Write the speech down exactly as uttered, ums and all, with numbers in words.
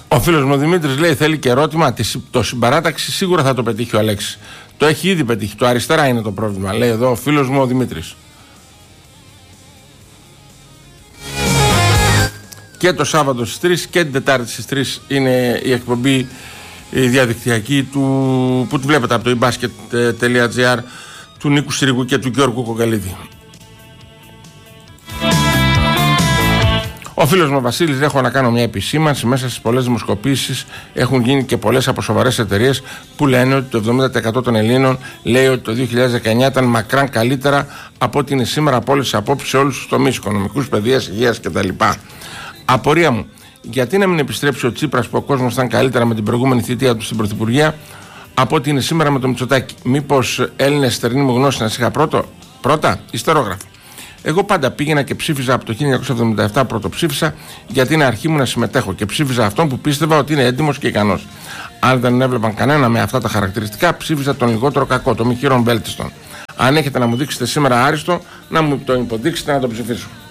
Ο φίλος μου ο Δημήτρης λέει: θέλει και ερώτημα. Το συμπαράταξη σίγουρα θα το πετύχει ο Αλέξης. Το έχει ήδη πετύχει. Το αριστερά είναι το πρόβλημα. Λέει εδώ ο φίλος μου ο Δημήτρης. Και το Σάββατο στις τρεις και την Τετάρτη στις τρεις είναι η εκπομπή η διαδικτυακή του, που τη βλέπετε από το e-basket τελεία gr του Νίκου Συριγού και του Γιώργου Κοκαλίδη. Ο φίλος μου Βασίλης: έχω να κάνω μια επισήμανση. Μέσα στις πολλές δημοσκοπήσεις έχουν γίνει και πολλές από σοβαρές εταιρείες που λένε ότι το εβδομήντα τοις εκατό των Ελλήνων λέει ότι το δύο χιλιάδες δεκαεννιά ήταν μακράν καλύτερα από ό,τι είναι σήμερα από όλες τις απόψεις σε όλους τους τομείς, οικονομικούς, παιδείας, υγείας κτλ. Απορία μου, γιατί να μην επιστρέψει ο Τσίπρας που ο κόσμος ήταν καλύτερα με την προηγούμενη θητεία του στην Πρωθυπουργία από ό,τι είναι σήμερα με το Μητσοτάκη? Μήπως Έλληνες στερνή μου γνώση να είχα πρώτο, πρώτα, ιστερόγραφο. Εγώ πάντα πήγαινα και ψήφιζα από το χίλια εννιακόσια εβδομήντα επτά πρωτοψήφισα γιατί είναι αρχή μου να συμμετέχω και ψήφιζα αυτόν που πίστευα ότι είναι έντιμος και ικανός. Αν δεν έβλεπαν κανένα με αυτά τα χαρακτηριστικά, ψήφιζα τον λιγότερο κακό, τον μη χειρον βέλτιστον. Αν έχετε να μου δείξετε σήμερα άριστο, να μου το υποδείξετε να το ψηφίσω.